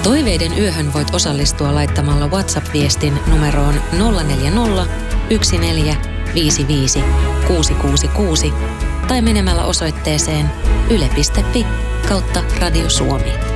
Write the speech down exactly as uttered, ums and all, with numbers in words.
Toiveiden yöhön voit osallistua laittamalla WhatsApp-viestin numeroon nolla neljä nolla, yksi neljä, viisi viisi, kuusi kuusi kuusi tai menemällä osoitteeseen yle piste fi kautta Radio Suomi.